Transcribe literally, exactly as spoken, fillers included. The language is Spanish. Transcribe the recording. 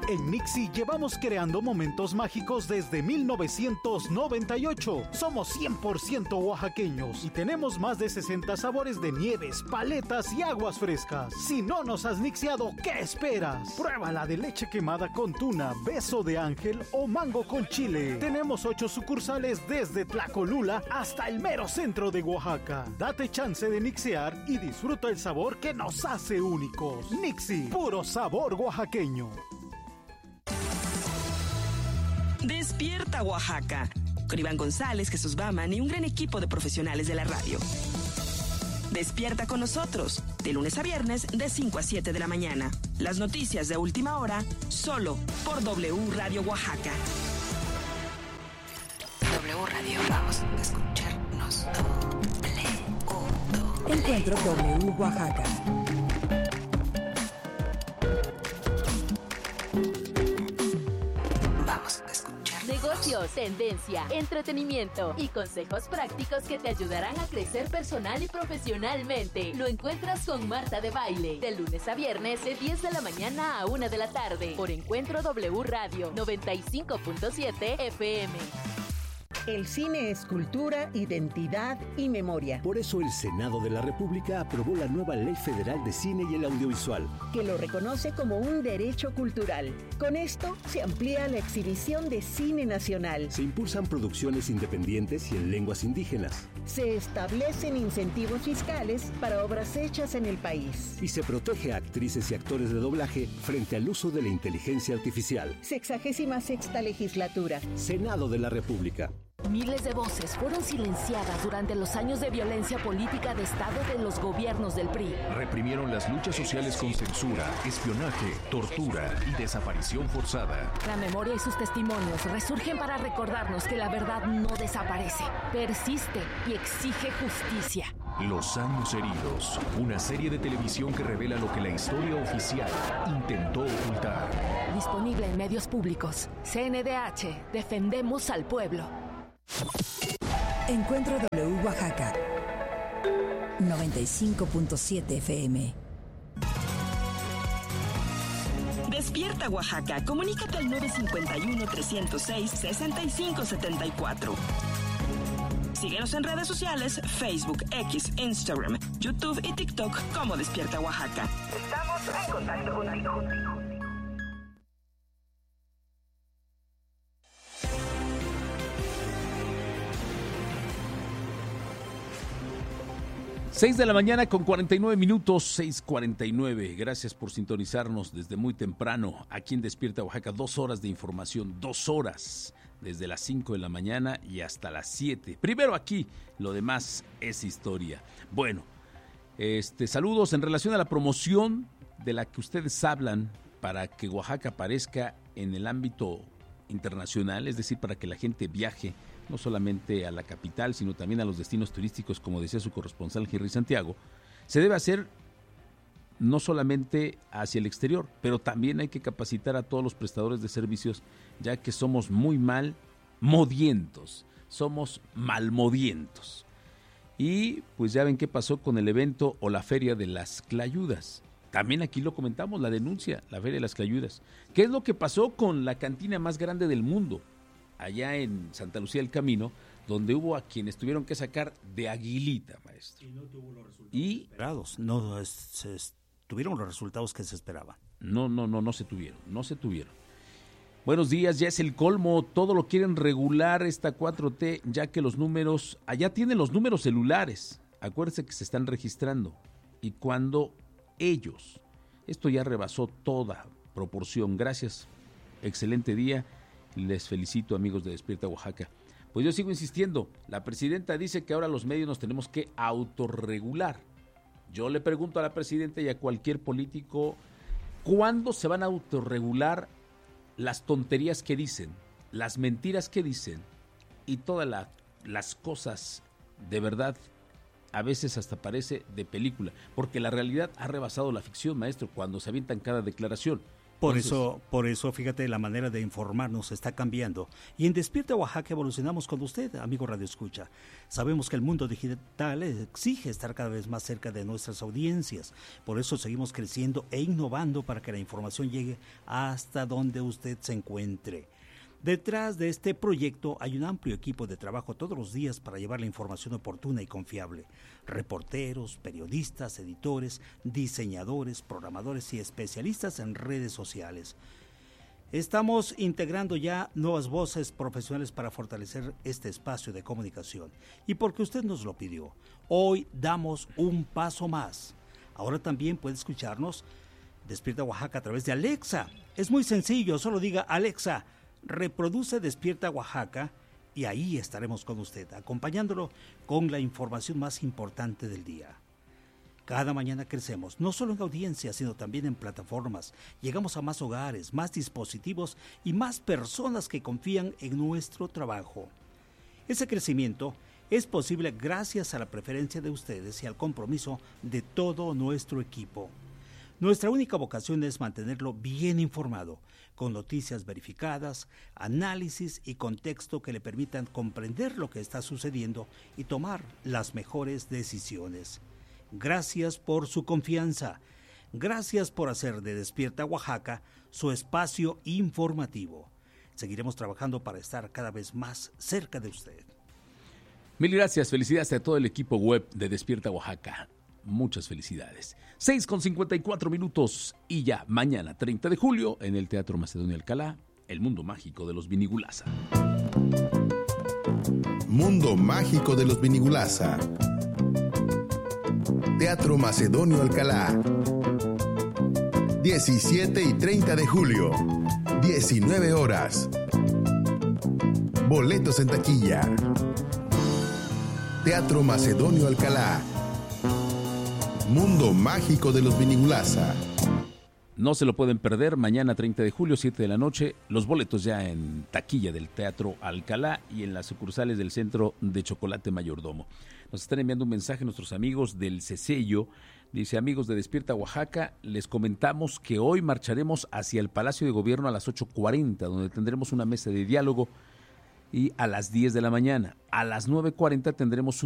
En Nixie llevamos creando momentos mágicos desde mil novecientos noventa y ocho. Somos cien por ciento oaxaqueños y tenemos más de sesenta sabores de nieves, paletas y aguas frescas. Si no nos has nixiado, ¿qué esperas? Pruébala de leche quemada con tuna, beso de ángel o mango con chile. Tenemos ocho sucursales desde Tlacolula hasta el mero centro de Oaxaca. Date chance de nixear y disfruta el sabor que nos hace únicos. Nixie, puro sabor oaxaqueño. Despierta Oaxaca, con Iván González, Jesús Baman y un gran equipo de profesionales de la radio. Despierta con nosotros, de lunes a viernes, de cinco a siete de la mañana. Las noticias de última hora, solo por W Radio Oaxaca. W Radio, vamos a escucharnos. Doble. Encuentro W Oaxaca. Negocios, tendencia, entretenimiento y consejos prácticos que te ayudarán a crecer personal y profesionalmente. Lo encuentras con Marta de Baile, de lunes a viernes de diez de la mañana a una de la tarde, por Encuentro W Radio noventa y cinco punto siete F M. El cine es cultura, identidad y memoria. Por eso el Senado de la República aprobó la nueva Ley Federal de Cine y el Audiovisual, que lo reconoce como un derecho cultural. Con esto se amplía la exhibición de cine nacional. Se impulsan producciones independientes y en lenguas indígenas. Se establecen incentivos fiscales para obras hechas en el país. Y se protege a actrices y actores de doblaje frente al uso de la inteligencia artificial. Sexagésima sexta legislatura. Senado de la República. Miles de voces fueron silenciadas durante los años de violencia política de Estado de los gobiernos del P R I. Reprimieron las luchas sociales con censura, espionaje, tortura y desaparición forzada. La memoria y sus testimonios resurgen para recordarnos que la verdad no desaparece, persiste y exige justicia. Los años heridos, una serie de televisión que revela lo que la historia oficial intentó ocultar. Disponible en medios públicos. C N D H, defendemos al pueblo. Encuentro W Oaxaca noventa y cinco punto siete F M. Despierta Oaxaca, comunícate al nueve cinco uno, tres cero seis, seis cinco siete cuatro. Síguenos en redes sociales, Facebook, X, Instagram, YouTube y TikTok como Despierta Oaxaca. Estamos en contacto contigo. seis de la mañana con cuarenta y nueve minutos, seis cuarenta y nueve. Gracias por sintonizarnos desde muy temprano aquí en Despierta Oaxaca. Dos horas de información, dos horas, desde las cinco de la mañana y hasta las siete. Primero aquí, lo demás es historia. Bueno, este, saludos en relación a la promoción de la que ustedes hablan para que Oaxaca aparezca en el ámbito internacional, es decir, para que la gente viaje no solamente a la capital, sino también a los destinos turísticos, como decía su corresponsal Henry Santiago. Se debe hacer no solamente hacia el exterior, pero también hay que capacitar a todos los prestadores de servicios, ya que somos muy mal modientos, somos malmodientos. Y pues ya ven qué pasó con el evento o la Feria de las Clayudas. También aquí lo comentamos, la denuncia, la Feria de las Clayudas. ¿Qué es lo que pasó con la cantina más grande del mundo? Allá en Santa Lucía del Camino, donde hubo a quienes tuvieron que sacar de aguilita, maestro. Y no tuvo los resultados y, esperados, no es, es, tuvieron los resultados que se esperaban. No, no, no, no se tuvieron, no se tuvieron. Buenos días, ya es el colmo, todo lo quieren regular esta cuatro T, ya que los números, allá tienen los números celulares, acuérdense que se están registrando, y cuando ellos, esto ya rebasó toda proporción, gracias, excelente día. Les felicito, amigos de Despierta Oaxaca. Pues yo sigo insistiendo, la presidenta dice que ahora los medios nos tenemos que autorregular. Yo le pregunto a la presidenta y a cualquier político, ¿cuándo se van a autorregular las tonterías que dicen, las mentiras que dicen y todas la, las cosas de verdad? A veces hasta parece de película, porque la realidad ha rebasado la ficción, maestro, cuando se avientan cada declaración. Por Entonces, eso, por eso, fíjate, la manera de informarnos está cambiando. Y en Despierta Oaxaca evolucionamos con usted, amigo Radio Escucha. Sabemos que el mundo digital exige estar cada vez más cerca de nuestras audiencias. Por eso seguimos creciendo e innovando para que la información llegue hasta donde usted se encuentre. Detrás de este proyecto hay un amplio equipo de trabajo todos los días para llevar la información oportuna y confiable. Reporteros, periodistas, editores, diseñadores, programadores y especialistas en redes sociales. Estamos integrando ya nuevas voces profesionales para fortalecer este espacio de comunicación. Y porque usted nos lo pidió, hoy damos un paso más. Ahora también puede escucharnos Despierta Oaxaca a través de Alexa. Es muy sencillo, solo diga Alexa, reproduce Despierta Oaxaca y ahí estaremos con usted, acompañándolo con la información más importante del día. Cada mañana crecemos, no solo en audiencia, sino también en plataformas. Llegamos a más hogares, más dispositivos y más personas que confían en nuestro trabajo. Ese crecimiento es posible gracias a la preferencia de ustedes y al compromiso de todo nuestro equipo. Nuestra única vocación es mantenerlo bien informado, con noticias verificadas, análisis y contexto que le permitan comprender lo que está sucediendo y tomar las mejores decisiones. Gracias por su confianza. Gracias por hacer de Despierta Oaxaca su espacio informativo. Seguiremos trabajando para estar cada vez más cerca de usted. Mil gracias, felicidades a todo el equipo web de Despierta Oaxaca. Muchas felicidades. seis con cincuenta y cuatro minutos y ya mañana treinta de julio en el Teatro Macedonio Alcalá, El Mundo Mágico de los Vinigulaza. Mundo Mágico de los Vinigulaza. Teatro Macedonio Alcalá. diecisiete y treinta de julio, diecinueve horas. Boletos en taquilla. Teatro Macedonio Alcalá. Mundo Mágico de los Vinigulaza. No se lo pueden perder, mañana treinta de julio, siete de la noche, los boletos ya en taquilla del Teatro Alcalá y en las sucursales del Centro de Chocolate Mayordomo. Nos están enviando un mensaje nuestros amigos del Cesello. Dice, amigos de Despierta Oaxaca, les comentamos que hoy marcharemos hacia el Palacio de Gobierno a las ocho cuarenta, donde tendremos una mesa de diálogo, y a las diez de la mañana. A las nueve cuarenta tendremos un